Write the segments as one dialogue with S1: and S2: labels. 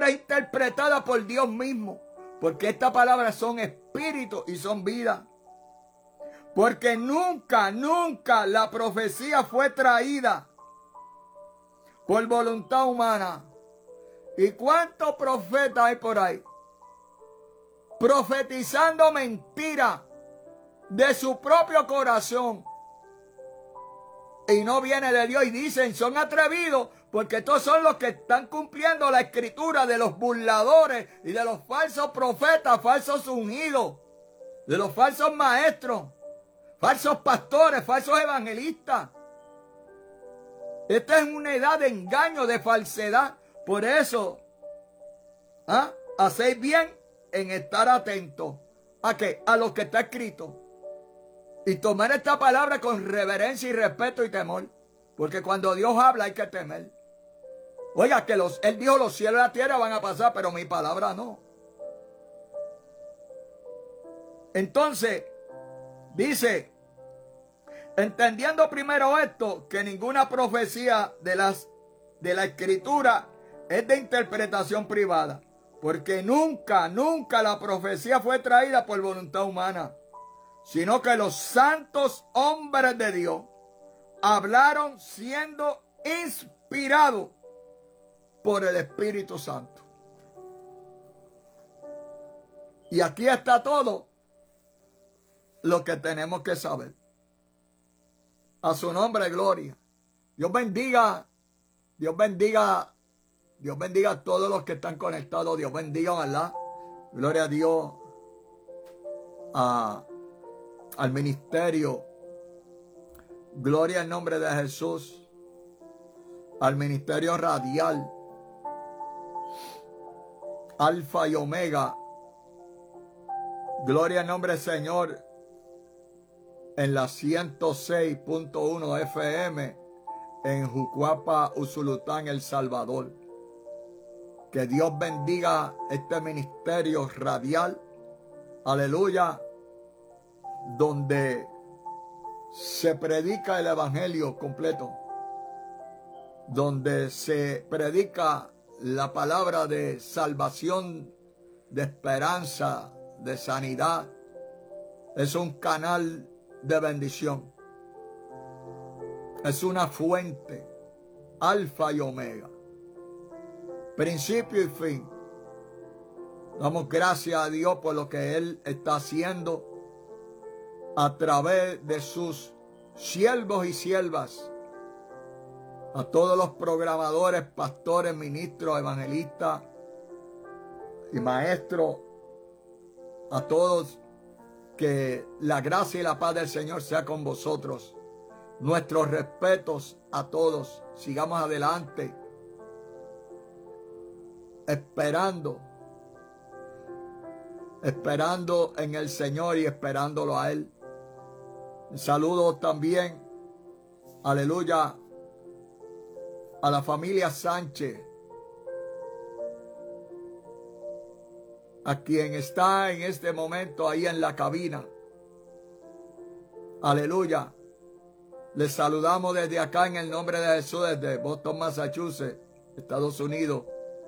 S1: palabra es interpretada por Dios mismo, porque estas palabras son espíritu y son vida. Porque nunca la profecía fue traída por voluntad humana. ¿Y cuántos profetas hay por ahí? Profetizando mentira de su propio corazón. Y no viene de Dios y dicen, son atrevidos, porque estos son los que están cumpliendo la escritura de los burladores y de los falsos profetas, falsos ungidos, de los falsos maestros, falsos pastores, falsos evangelistas. Esta es una edad de engaño, de falsedad. Por eso, hacéis bien en estar atentos. ¿A qué? A lo que está escrito. Y tomar esta palabra con reverencia y respeto y temor. Porque cuando Dios habla hay que temer. Oiga, que Él dijo, los cielos y la tierra van a pasar, pero mi palabra no. Entonces, dice, entendiendo primero esto, que ninguna profecía de la escritura es de interpretación privada. Porque nunca la profecía fue traída por voluntad humana, sino que los santos hombres de Dios hablaron siendo inspirados por el Espíritu Santo. Y aquí está todo lo que tenemos que saber. A su nombre, gloria. Dios bendiga a todos los que están conectados. Dios bendiga, ¿verdad? Gloria a Dios. Al ministerio. Gloria al nombre de Jesús. Al ministerio radial. Alfa y Omega. Gloria al nombre del Señor. En la 106.1 FM. En Jucuapa, Usulután, El Salvador. Que Dios bendiga este ministerio radial. Aleluya. Donde se predica el evangelio completo. Donde se predica la palabra de salvación, de esperanza, de sanidad. Es un canal de bendición. Es una fuente. Alfa y Omega. Principio y fin. Damos gracias a Dios por lo que Él está haciendo a través de sus siervos y siervas. A todos los programadores, pastores, ministros, evangelistas y maestros. A todos, que la gracia y la paz del Señor sea con vosotros. Nuestros respetos a todos. Sigamos adelante. Esperando en el Señor y esperándolo a Él. Saludos también, aleluya, a la familia Sánchez, a quien está en este momento ahí en la cabina. Aleluya. Les saludamos desde acá en el nombre de Jesús, desde Boston, Massachusetts, Estados Unidos.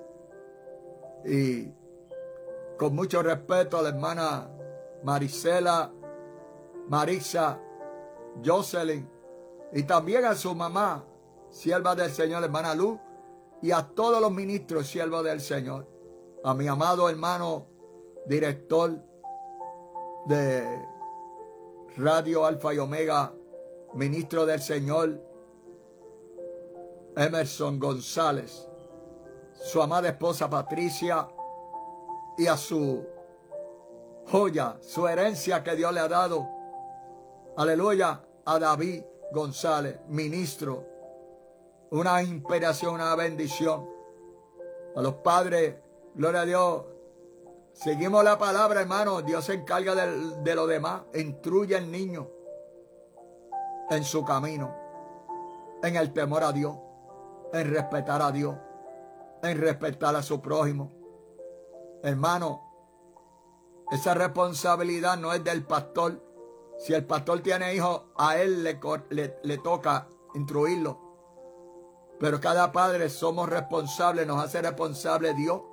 S1: Y con mucho respeto a la hermana Marisela, Marisa, Jocelyn, y también a su mamá, sierva del Señor, hermana Luz, y a todos los ministros, siervos del Señor. A mi amado hermano director de Radio Alfa y Omega, ministro del Señor, Emerson González, su amada esposa Patricia, y a su joya, su herencia que Dios le ha dado, aleluya, a David González, ministro. Una inspiración, una bendición. A los padres, gloria a Dios. Seguimos la palabra, hermano. Dios se encarga de lo demás. Instruye al niño en su camino, en el temor a Dios, en respetar a Dios, en respetar a su prójimo. Hermano, esa responsabilidad no es del pastor. Si el pastor tiene hijos, a él le toca instruirlo. Pero cada padre somos responsables, nos hace responsable Dios